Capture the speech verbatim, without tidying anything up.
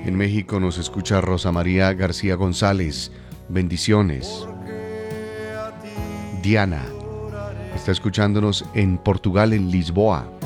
En México nos escucha Rosa María García González. Bendiciones. Diana está escuchándonos en Portugal, en Lisboa.